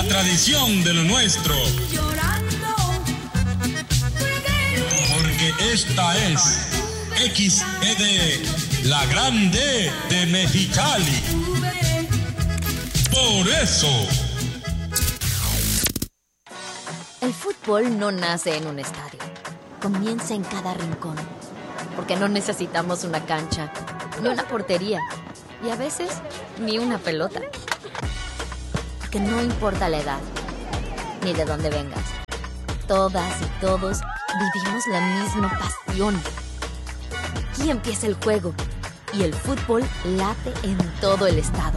la tradición de lo nuestro. Porque esta es XED, la grande de Mexicali. Por eso. El fútbol no nace en un estadio. Comienza en cada rincón. Porque no necesitamos una cancha, ni una portería, y a veces ni una pelota. Porque no importa la edad, ni de dónde vengas. Todas y todos vivimos la misma pasión. Aquí empieza el juego, y el fútbol late en todo el estado.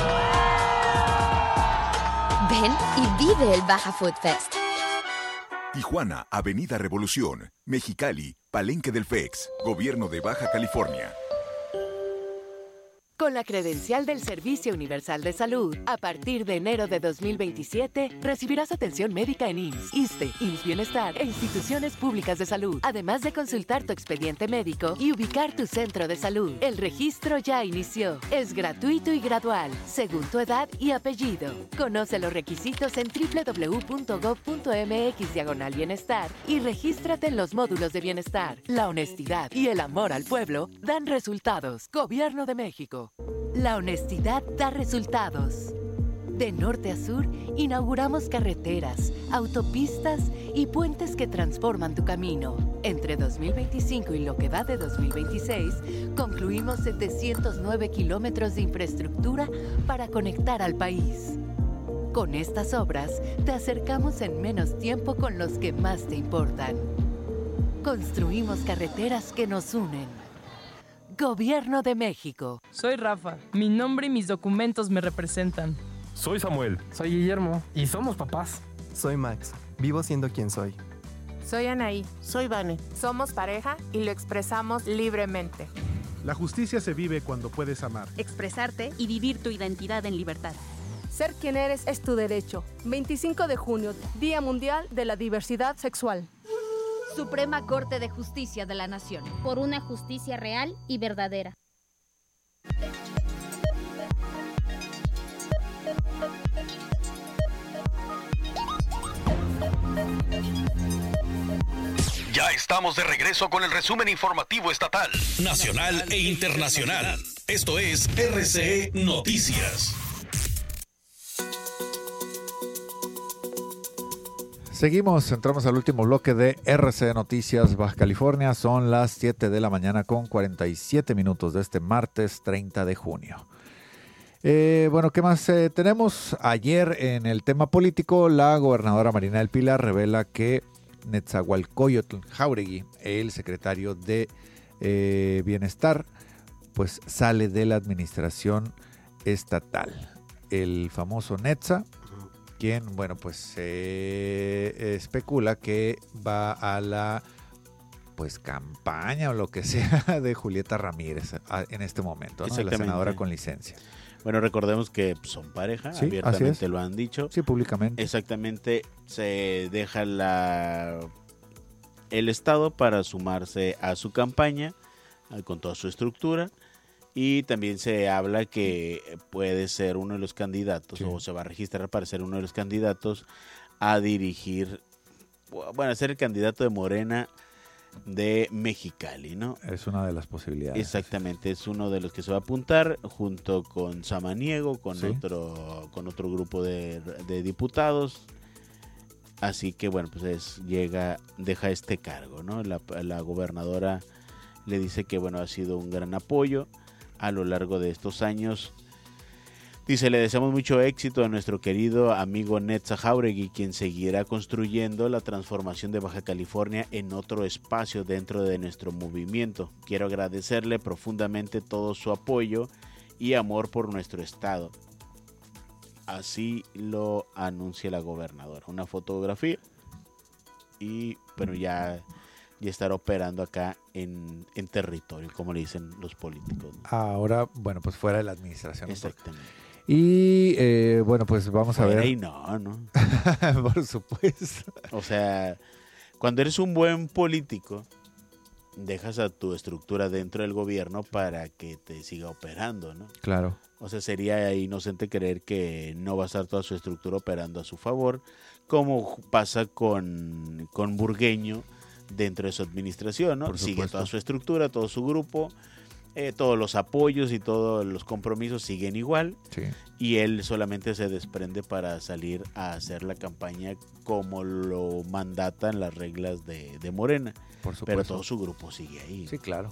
Ven y vive el Baja Food Fest. Tijuana, Avenida Revolución, Mexicali, Palenque del FEX, Gobierno de Baja California. Con la credencial del Servicio Universal de Salud, a partir de enero de 2027, recibirás atención médica en IMSS, ISSSTE, IMSS Bienestar e instituciones públicas de salud, además de consultar tu expediente médico y ubicar tu centro de salud. El registro ya inició. Es gratuito y gradual, según tu edad y apellido. Conoce los requisitos en www.gov.mx/bienestar y regístrate en los módulos de bienestar. La honestidad y el amor al pueblo dan resultados. Gobierno de México. La honestidad da resultados. De norte a sur, inauguramos carreteras, autopistas y puentes que transforman tu camino. Entre 2025 y lo que va de 2026, concluimos 709 kilómetros de infraestructura para conectar al país. Con estas obras, te acercamos en menos tiempo con los que más te importan. Construimos carreteras que nos unen. Gobierno de México. Soy Rafa. Mi nombre y mis documentos me representan. Soy Samuel. Soy Guillermo. Y somos papás. Soy Max. Vivo siendo quien soy. Soy Anaí. Soy Vane. Somos pareja y lo expresamos libremente. La justicia se vive cuando puedes amar, expresarte y vivir tu identidad en libertad. Ser quien eres es tu derecho. 25 de junio, Día Mundial de la Diversidad Sexual. Suprema Corte de Justicia de la Nación. Por una justicia real y verdadera. Ya estamos de regreso con el resumen informativo estatal, nacional e internacional. Esto es RCE Noticias. Seguimos, entramos al último bloque de RCE Noticias Baja California. Son las 7 de la mañana con 47 minutos de este martes 30 de junio. Bueno, ¿qué más tenemos? Ayer en el tema político, la gobernadora Marina del Pilar revela que Netzahualcóyotl Jáuregui, el secretario de Bienestar, pues sale de la administración estatal. El famoso Netza, quien, bueno, pues se especula que va a la pues campaña o lo que sea de Julieta Ramírez en este momento, ¿no? La senadora con licencia. Bueno, recordemos que son pareja, sí, abiertamente lo han dicho. Sí, públicamente. Exactamente, se deja el Estado para sumarse a su campaña con toda su estructura. Y también se habla que puede ser uno de los candidatos, sí, o se va a registrar para ser uno de los candidatos a dirigir, bueno, a ser el candidato de Morena de Mexicali, ¿no? Es una de las posibilidades. Exactamente, es uno de los que se va a apuntar junto con Samaniego, con, sí, otro grupo de diputados. Así que, bueno, pues deja este cargo, ¿no? La gobernadora le dice que, bueno, ha sido un gran apoyo a lo largo de estos años. Dice, le deseamos mucho éxito a nuestro querido amigo Netza Jáuregui, quien seguirá construyendo la transformación de Baja California en otro espacio dentro de nuestro movimiento. Quiero agradecerle profundamente todo su apoyo y amor por nuestro estado. Así lo anuncia la gobernadora. Una fotografía y, bueno, ya estar operando acá en territorio, como le dicen los políticos, ¿no? Ahora, bueno, pues fuera de la administración. Exactamente. Y, bueno, pues vamos a ver. Y no. Por supuesto. O sea, cuando eres un buen político, dejas a tu estructura dentro del gobierno para que te siga operando, ¿no? Claro. O sea, sería inocente creer que no va a estar toda su estructura operando a su favor, como pasa con Burgueño dentro de su administración, ¿no? Sigue toda su estructura, todo su grupo, todos los apoyos y todos los compromisos siguen igual. Sí. Y él solamente se desprende para salir a hacer la campaña como lo mandatan las reglas de Morena. Por supuesto. Pero todo su grupo sigue ahí. Sí, claro.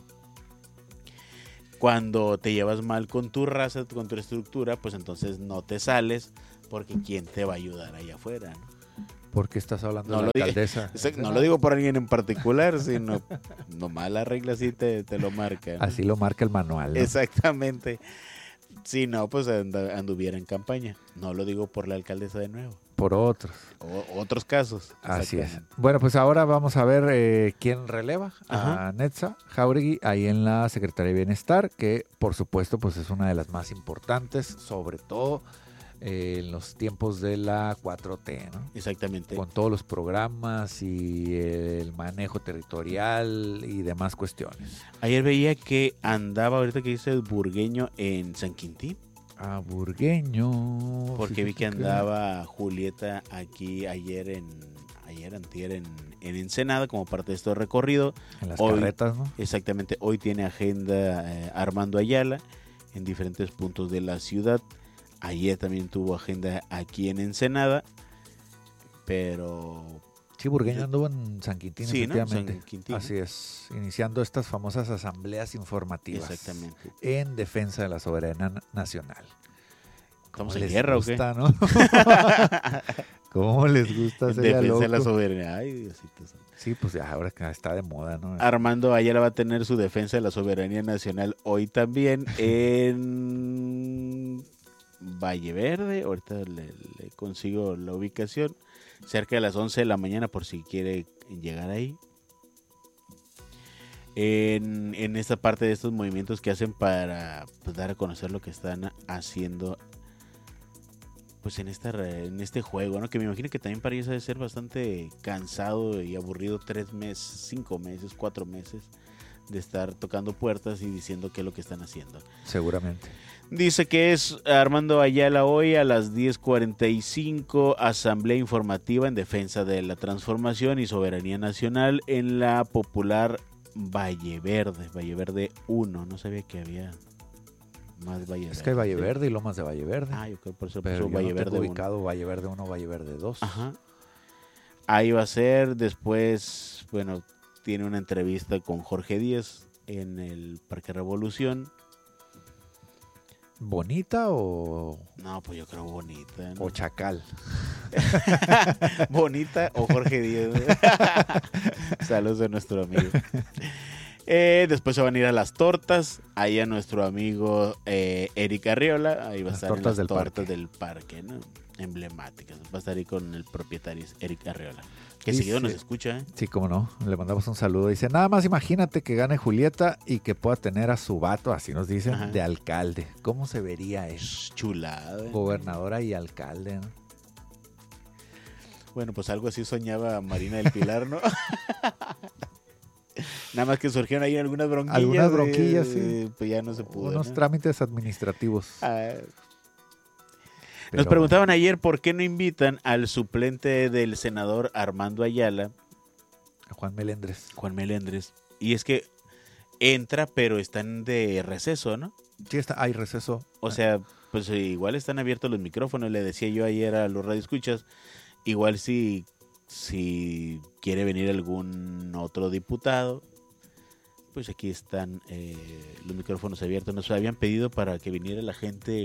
Cuando te llevas mal con tu raza, con tu estructura, pues entonces no te sales, porque ¿quién te va a ayudar allá afuera, ¿no? ¿Por qué estás hablando de la alcaldesa? No lo digo por alguien en particular, sino nomás la regla sí te lo marca, ¿no? Así lo marca el manual, ¿no? Exactamente. Si no, pues anduviera en campaña. No lo digo por la alcaldesa de nuevo. Por otros. Otros casos. Así es. Bueno, pues ahora vamos a ver quién releva a Netza Jáuregui ahí en la Secretaría de Bienestar, que por supuesto pues es una de las más importantes, sobre todo en los tiempos de la 4T, ¿no? Exactamente. Con todos los programas y el manejo territorial y demás cuestiones. Ayer veía que andaba, ahorita que dice Burgueño, en San Quintín. Ah, Burgueño. Porque vi que andaba Julieta aquí antier en Ensenada como parte de este recorrido. En las carretas, ¿no? Exactamente. Hoy tiene agenda Armando Ayala en diferentes puntos de la ciudad. Ayer también tuvo agenda aquí en Ensenada, pero... Sí, Burgueño anduvo en San Quintín, sí, efectivamente. ¿no? San Quintín. Así es, iniciando estas famosas asambleas informativas. Exactamente. En defensa de la soberanía nacional. ¿Estamos en guerra o qué? ¿No? ¿Cómo les gusta ser defensa loco? de la soberanía. Ay, Diosito. Sí, pues ya ahora que está de moda, ¿no? Armando Ayala va a tener su defensa de la soberanía nacional hoy también en Valle Verde. Ahorita le consigo la ubicación. Cerca de las 11 de la mañana por si quiere llegar ahí. En esta parte de estos movimientos que hacen para pues, dar a conocer lo que están haciendo pues en este juego, ¿no? Que me imagino que también para ellos debe ser bastante cansado y aburrido 3 meses, 5 meses, 4 meses de estar tocando puertas y diciendo qué es lo que están haciendo. Seguramente. Dice que es Armando Ayala hoy a las 10:45, asamblea informativa en defensa de la transformación y soberanía nacional en la popular Valle Verde 1. No sabía que había más Valle Verde. Es que hay Valle Verde y Lomas de Valle Verde. Ah, yo creo por eso pero puso Valle Verde 1. ubicado Valle Verde 1, Valle Verde 2. Ajá. Ahí va a ser, después, bueno, tiene una entrevista con Jorge Díaz en el Parque Revolución. ¿Bonita o...? No, pues yo creo bonita, ¿no? O Chacal. Bonita o Jorge Díaz. Saludos de nuestro amigo. Después se van a ir a las tortas. Ahí a nuestro amigo Eric Arriola. Ahí va a estar en las tortas del parque, ¿no? Emblemáticas. Va a estar ahí con el propietario Eric Arriola. Que seguido nos escucha, ¿eh? Sí, cómo no. Le mandamos un saludo. Dice, nada más imagínate que gane Julieta y que pueda tener a su vato, así nos dicen, ajá, de alcalde. ¿Cómo se vería eso? Chulada. Gobernadora y alcalde, ¿no? Bueno, pues algo así soñaba Marina del Pilar, ¿no? Nada más que surgieron ahí algunas bronquillas. Algunas bronquillas, sí. Pues ya no se pudo. Unos ¿no? trámites administrativos. Nos preguntaban ayer por qué no invitan al suplente del senador Armando Ayala. A Juan Melendres. Y es que entra, pero están de receso, ¿no? Sí, hay receso. O sea, pues igual están abiertos los micrófonos. Le decía yo ayer a los radioescuchas, igual si quiere venir algún otro diputado, pues aquí están los micrófonos abiertos. Nos habían pedido para que viniera la gente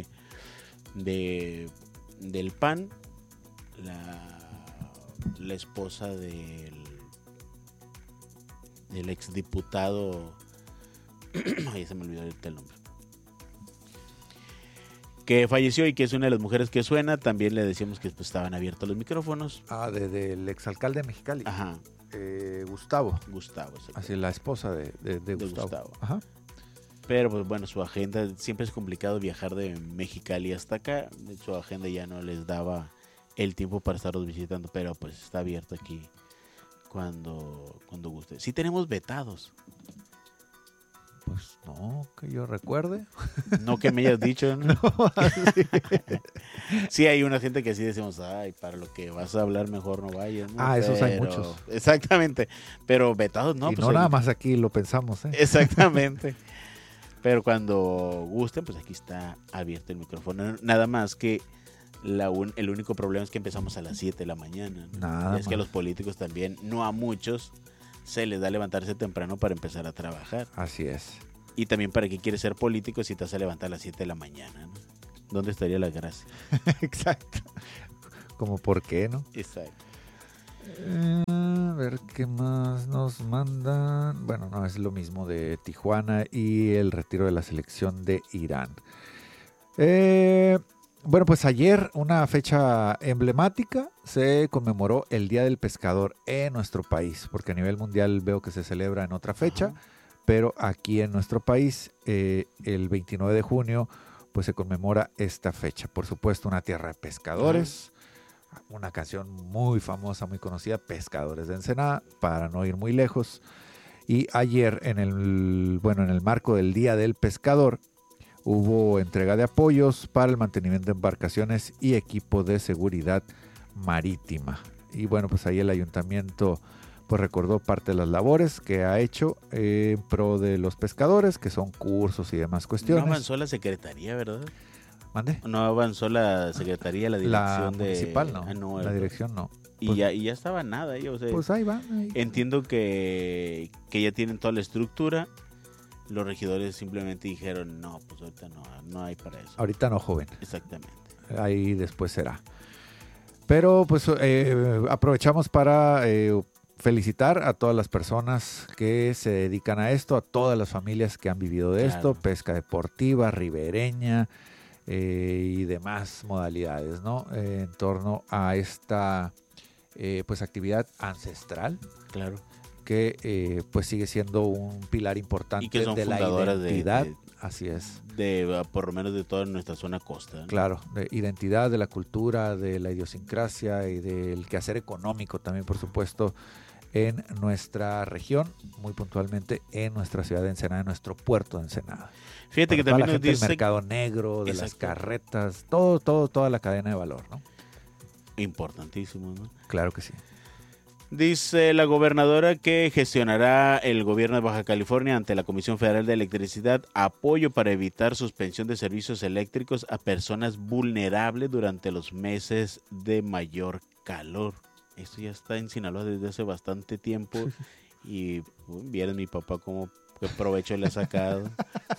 del PAN, la esposa del exdiputado, ahí se me olvidó el nombre, que falleció y que es una de las mujeres que suena. También le decíamos que pues, estaban abiertos los micrófonos. Del exalcalde de Mexicali. Ajá. Gustavo. Así, la esposa de Gustavo. Ajá. Pero pues bueno, su agenda, siempre es complicado viajar de Mexicali hasta acá. Su agenda ya no les daba el tiempo para estarlos visitando, pero pues está abierto aquí cuando guste. Sí tenemos vetados. Pues no, que yo recuerde. No que me hayas dicho, ¿no? No, sí, hay una gente que sí decimos, ay, para lo que vas a hablar mejor no vayas, ¿no? Esos hay muchos. Exactamente, pero vetados no. Y pues no nada más aquí lo pensamos, ¿eh? Exactamente. Pero cuando gusten, pues aquí está abierto el micrófono. Nada más que el único problema es que empezamos a las 7 de la mañana, ¿no? Nada es que a los políticos también, no a muchos, se les da levantarse temprano para empezar a trabajar. Así es. Y también para quien quiere ser político si te vas a levantar a las 7 de la mañana, ¿no? ¿Dónde estaría la gracia? Exacto. Como por qué, ¿no? Exacto. A ver qué más nos mandan. Bueno, no, es lo mismo de Tijuana y el retiro de la selección de Irán. Bueno, pues ayer, una fecha emblemática, se conmemoró el Día del Pescador en nuestro país, porque a nivel mundial veo que se celebra en otra fecha, pero aquí en nuestro país, el 29 de junio, pues se conmemora esta fecha. Por supuesto, una tierra de pescadores, una canción muy famosa, muy conocida, Pescadores de Ensenada, para no ir muy lejos. Y ayer, en el marco del Día del Pescador, hubo entrega de apoyos para el mantenimiento de embarcaciones y equipo de seguridad marítima. Y bueno, pues ahí el ayuntamiento pues recordó parte de las labores que ha hecho en pro de los pescadores, que son cursos y demás cuestiones. No avanzó la secretaría, ¿verdad? ¿Mande? No avanzó la secretaría, la dirección municipal, no. La dirección no. Y pues, ya estaba nada. O sea, pues ahí van. Entiendo que ya tienen toda la estructura. Los regidores simplemente dijeron, no, pues ahorita no hay para eso. Ahorita no, joven. Exactamente. Ahí después será. Pero pues aprovechamos para felicitar a todas las personas que se dedican a esto, a todas las familias que han vivido de esto, pesca deportiva, ribereña y demás modalidades, ¿no? En torno a esta pues actividad ancestral. Claro. Que pues sigue siendo un pilar importante de la identidad. Así es. Por lo menos de toda nuestra zona costa, ¿no? Claro, de identidad, de la cultura, de la idiosincrasia y del quehacer económico también, por supuesto, en nuestra región, muy puntualmente en nuestra ciudad de Ensenada, en nuestro puerto de Ensenada. Fíjate que también la gente nos dice... del mercado negro, de las carretas, toda la cadena de valor, ¿no? Importantísimo, ¿no? Claro que sí. Dice la gobernadora que gestionará el gobierno de Baja California ante la Comisión Federal de Electricidad apoyo para evitar suspensión de servicios eléctricos a personas vulnerables durante los meses de mayor calor. Esto ya está en Sinaloa desde hace bastante tiempo y vieron mi papá cómo qué provecho le ha sacado.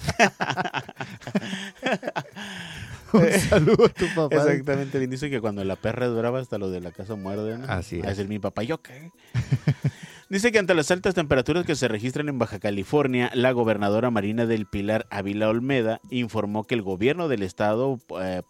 Un saludo a tu papá. Exactamente, bien dice que cuando la perra duraba hasta los de la casa muerden. Así es. A decir mi papá, ¿yo qué? Dice que ante las altas temperaturas que se registran en Baja California, la gobernadora Marina del Pilar Ávila Olmeda informó que el gobierno del estado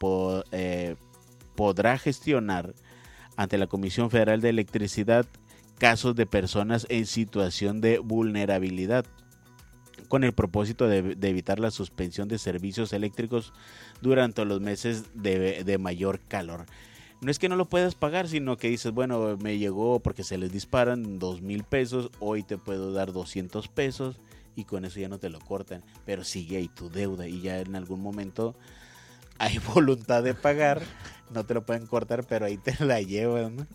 podrá gestionar ante la Comisión Federal de Electricidad casos de personas en situación de vulnerabilidad, con el propósito de evitar la suspensión de servicios eléctricos durante los meses de mayor calor. No es que no lo puedas pagar, sino que dices, bueno, me llegó porque se les disparan 2,000 pesos, hoy te puedo dar 200 pesos y con eso ya no te lo cortan, pero sigue ahí tu deuda y ya en algún momento hay voluntad de pagar, no te lo pueden cortar, pero ahí te la llevan, ¿no?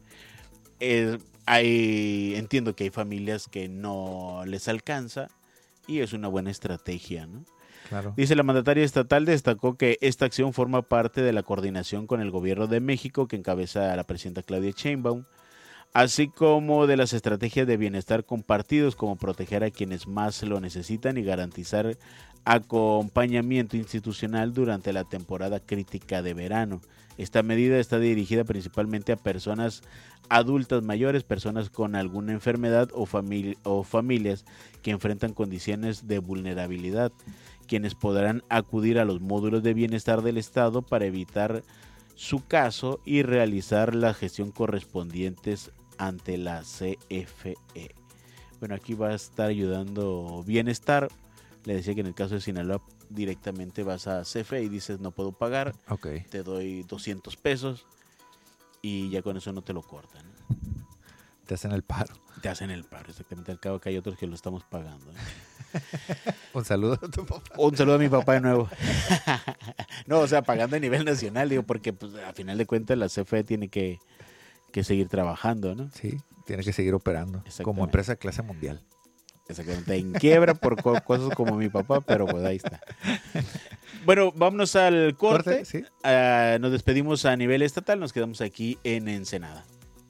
Entiendo que hay familias que no les alcanza y es una buena estrategia, ¿no? Claro. Dice la mandataria estatal, destacó que esta acción forma parte de la coordinación con el gobierno de México que encabeza la presidenta Claudia Sheinbaum, así como de las estrategias de bienestar compartidos como proteger a quienes más lo necesitan y garantizar acompañamiento institucional durante la temporada crítica de verano. Esta medida está dirigida principalmente a personas adultas mayores, personas con alguna enfermedad o familias que enfrentan condiciones de vulnerabilidad, quienes podrán acudir a los módulos de bienestar del Estado para evitar su caso y realizar la gestión correspondientes ante la CFE. Bueno, aquí va a estar ayudando Bienestar. Le decía que en el caso de Sinaloa directamente vas a CFE y dices no puedo pagar, te doy 200 pesos y ya con eso no te lo cortan. Te hacen el paro. Te hacen el paro, exactamente. Al cabo que hay otros que lo estamos pagando. Un saludo a tu papá. Un saludo a mi papá de nuevo. No, o sea, pagando a nivel nacional, digo, porque pues, a final de cuentas la CFE tiene que seguir trabajando, ¿no? Sí, tiene que seguir operando como empresa de clase mundial. Exactamente, en quiebra por cosas como mi papá, pero pues ahí está. Bueno, vámonos al corte. ¿Sí? Nos despedimos a nivel estatal, nos quedamos aquí en Ensenada.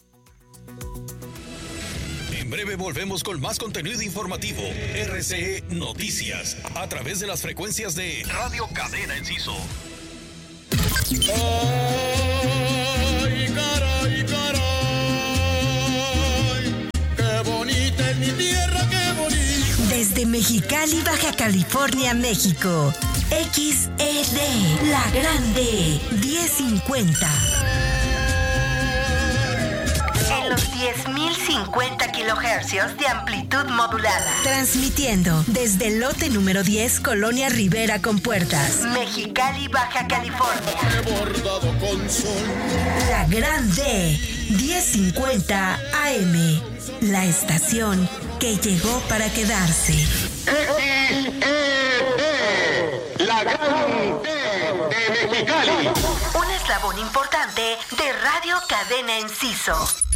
En breve volvemos con más contenido informativo. RCE Noticias, a través de las frecuencias de Radio Cadena Enciso. ¡Ay, caray, caray! ¡Qué bonita es mi tierra, qué bonita! Desde Mexicali, Baja California, México. XED, La Grande, 1050. En los 10.050 kilohercios de amplitud modulada. Transmitiendo desde el lote número 10, Colonia Rivera con Puertas, Mexicali, Baja California. Bordado con sol. La Grande, 1050 AM. La estación que llegó para quedarse. La Grande de Mexicali. Un eslabón importante de Radio Cadena Enciso.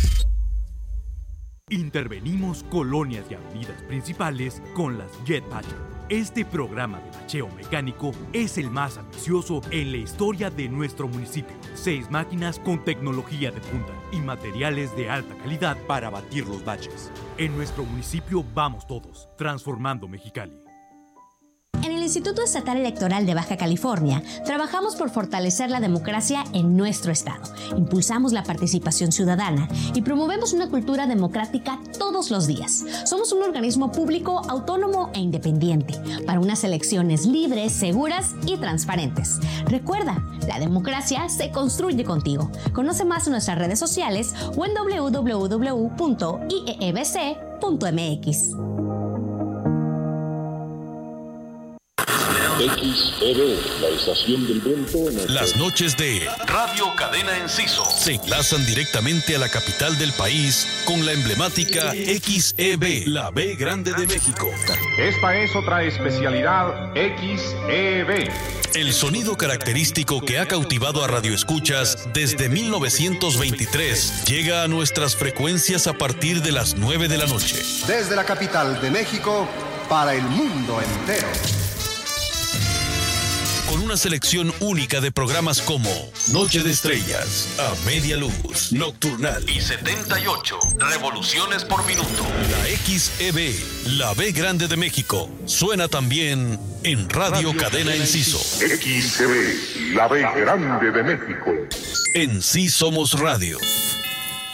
Intervenimos colonias y avenidas principales con las Jet Patcher. Este programa de bacheo mecánico es el más ambicioso en la historia de nuestro municipio. 6 máquinas con tecnología de punta y materiales de alta calidad para batir los baches. En nuestro municipio vamos todos, transformando Mexicali. En el Instituto Estatal Electoral de Baja California, trabajamos por fortalecer la democracia en nuestro estado. Impulsamos la participación ciudadana y promovemos una cultura democrática todos los días. Somos un organismo público, autónomo e independiente para unas elecciones libres, seguras y transparentes. Recuerda, la democracia se construye contigo. Conoce más en nuestras redes sociales o en www.iebc.mx. XEB, la estación del viento. Las noches de Radio Cadena Enciso se enlazan directamente a la capital del país con la emblemática XEB, la B Grande de México. Esta es otra especialidad XEB. El sonido característico que ha cautivado a radioescuchas desde 1923 llega a nuestras frecuencias a partir de las 9 de la noche. Desde la capital de México para el mundo entero. Con una selección única de programas como Noche de Estrellas, A Media Luz, Nocturnal y 78 revoluciones por minuto. La XEB, la B Grande de México, suena también en Radio Cadena Enciso. XEB, la B Grande de México. En Sí Somos Radio.